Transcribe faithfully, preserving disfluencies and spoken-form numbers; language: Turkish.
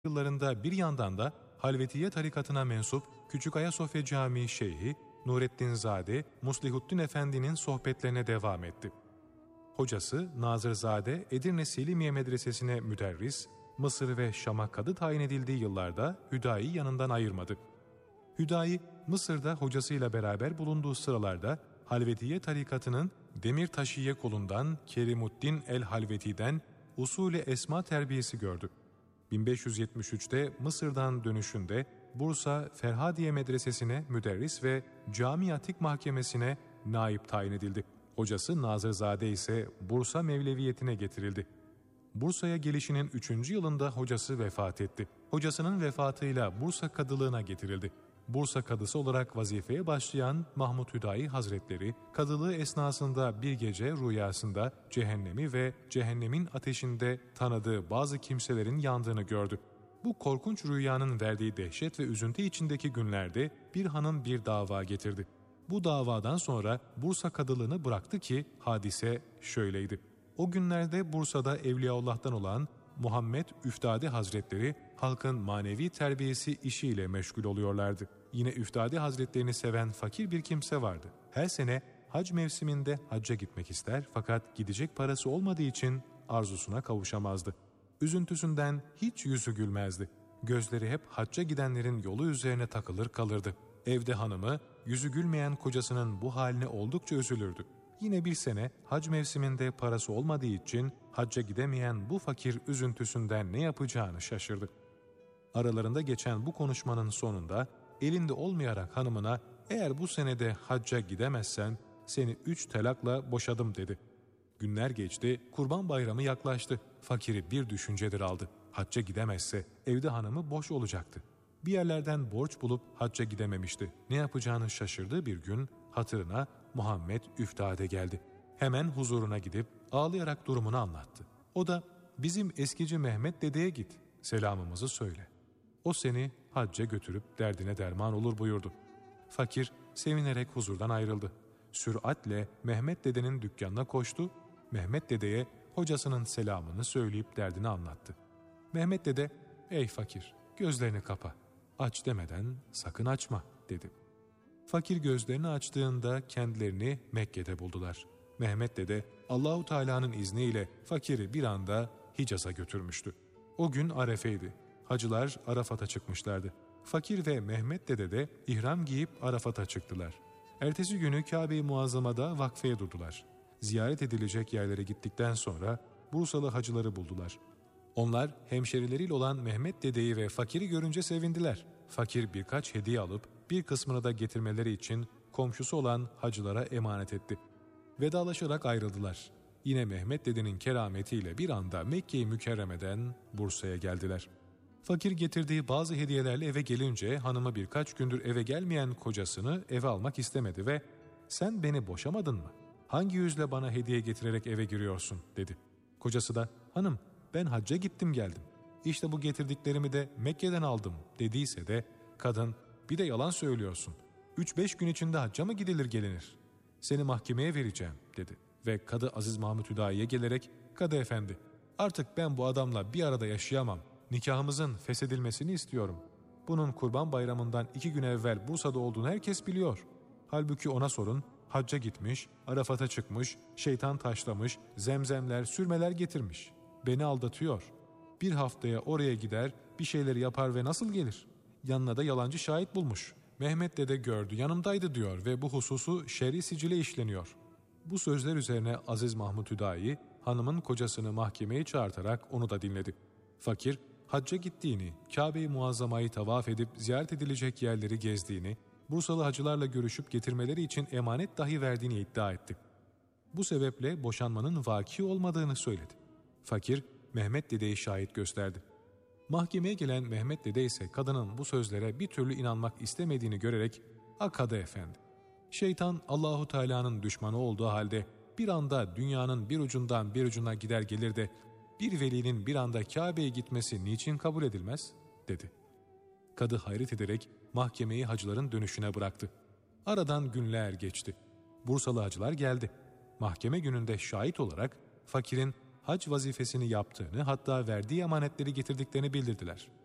yıllarında bir yandan da Halvetiye tarikatına mensup Küçük Ayasofya Camii Şeyhi Nurettinzade Muslihuddin Efendi'nin sohbetlerine devam etti. Hocası Nazırzade Edirne Selimiye Medresesi'ne müderris, Mısır ve Şam'a kadı tayin edildiği yıllarda Hüdayi yanından ayırmadı. Hüdayi, Mısır'da hocasıyla beraber bulunduğu sıralarda Halvetiye tarikatının Demirtaşiye kolundan Kerimuddin el-Halveti'den usulü esma terbiyesi gördü. bin beş yüz yetmiş üçte Mısır'dan dönüşünde Bursa Ferhadiye Medresesi'ne müderris ve Cami Atik Mahkemesi'ne naip tayin edildi. Hocası Nazırzade ise Bursa Mevleviyetine getirildi. Bursa'ya gelişinin üçüncü yılında hocası vefat etti. Hocasının vefatıyla Bursa kadılığına getirildi. Bursa kadısı olarak vazifeye başlayan Mahmud Hüdayi Hazretleri, kadılığı esnasında bir gece rüyasında cehennemi ve cehennemin ateşinde tanıdığı bazı kimselerin yandığını gördü. Bu korkunç rüyanın verdiği dehşet ve üzüntü içindeki günlerde bir hanım bir dava getirdi. Bu davadan sonra Bursa kadılığını bıraktı ki hadise şöyleydi. O günlerde Bursa'da Evliyaullah'tan olan Muhammed Üftadi Hazretleri halkın manevi terbiyesi işiyle meşgul oluyorlardı. Yine Üftadi Hazretlerini seven fakir bir kimse vardı. Her sene hac mevsiminde hacca gitmek ister fakat gidecek parası olmadığı için arzusuna kavuşamazdı. Üzüntüsünden hiç yüzü gülmezdi. Gözleri hep hacca gidenlerin yolu üzerine takılır kalırdı. Evde hanımı yüzü gülmeyen kocasının bu haline oldukça üzülürdü. Yine bir sene hac mevsiminde parası olmadığı için hacca gidemeyen bu fakir üzüntüsünden ne yapacağını şaşırdı. Aralarında geçen bu konuşmanın sonunda elinde olmayarak hanımına "Eğer bu senede hacca gidemezsen seni üç telakla boşadım" dedi. Günler geçti, Kurban Bayramı yaklaştı. Fakiri bir düşüncedir aldı. Hacca gidemezse evde hanımı boş olacaktı. Bir yerlerden borç bulup hacca gidememişti. Ne yapacağını şaşırdığı bir gün hatırına Muhammed Üftade geldi. Hemen huzuruna gidip ağlayarak durumunu anlattı. O da "Bizim eskici Mehmet dedeye git, selamımızı söyle. O seni hacca götürüp derdine derman olur" buyurdu. Fakir sevinerek huzurdan ayrıldı. Süratle Mehmet dedenin dükkanına koştu. Mehmet dedeye hocasının selamını söyleyip derdini anlattı. Mehmet dede "Ey fakir, gözlerini kapa. Aç demeden sakın açma" dedi. Fakir gözlerini açtığında kendilerini Mekke'de buldular. Mehmet dede Allahu Teala'nın izniyle fakiri bir anda Hicaz'a götürmüştü. O gün Arefe'ydi. Hacılar Arafat'a çıkmışlardı. Fakir ve Mehmet dede de ihram giyip Arafat'a çıktılar. Ertesi günü Kabe-i Muazzama'da vakfeye durdular. Ziyaret edilecek yerlere gittikten sonra Bursalı hacıları buldular. Onlar hemşerileriyle olan Mehmet dedeyi ve fakiri görünce sevindiler. Fakir birkaç hediye alıp bir kısmını da getirmeleri için komşusu olan hacılara emanet etti. Vedalaşarak ayrıldılar. Yine Mehmet dedenin kerametiyle bir anda Mekke-i Mükerreme'den Bursa'ya geldiler. Fakir getirdiği bazı hediyelerle eve gelince hanımı birkaç gündür eve gelmeyen kocasını eve almak istemedi ve "Sen beni boşamadın mı? Hangi yüzle bana hediye getirerek eve giriyorsun?" dedi. Kocası da "Hanım, ben hacca gittim geldim. İşte bu getirdiklerimi de Mekke'den aldım" dediyse de kadın "Bir de yalan söylüyorsun. Üç beş gün içinde hacca mı gidilir gelinir? Seni mahkemeye vereceğim" dedi. Ve Kadı Aziz Mahmud Hüdayi'ye gelerek "Kadı efendi, artık ben bu adamla bir arada yaşayamam. Nikahımızın feshedilmesini istiyorum. Bunun Kurban Bayramı'ndan iki gün evvel Bursa'da olduğunu herkes biliyor. Halbuki ona sorun, hacca gitmiş, Arafat'a çıkmış, şeytan taşlamış, zemzemler, sürmeler getirmiş. Beni aldatıyor. Bir haftaya oraya gider, bir şeyleri yapar ve nasıl gelir? Yanına da yalancı şahit bulmuş. Mehmet dede gördü, yanımdaydı" diyor ve bu hususu şer'i sicile işleniyor. Bu sözler üzerine Aziz Mahmud Hüdayi hanımın kocasını mahkemeye çağırtarak onu da dinledi. Fakir hacca gittiğini, Kabe-i Muazzama'yı tavaf edip ziyaret edilecek yerleri gezdiğini, Bursalı hacılarla görüşüp getirmeleri için emanet dahi verdiğini iddia etti. Bu sebeple boşanmanın vaki olmadığını söyledi. Fakir Mehmet dedeyi şahit gösterdi. Mahkemeye gelen Mehmet dede ise kadının bu sözlere bir türlü inanmak istemediğini görerek "Ha Kadı efendi, şeytan Allahu Teala'nın düşmanı olduğu halde bir anda dünyanın bir ucundan bir ucuna gider gelir de bir velinin bir anda Kabe'ye gitmesi niçin kabul edilmez?" dedi. Kadı hayret ederek mahkemeyi hacıların dönüşüne bıraktı. Aradan günler geçti. Bursalı hacılar geldi. Mahkeme gününde şahit olarak fakirin hac vazifesini yaptığını, hatta verdiği emanetleri getirdiklerini bildirdiler.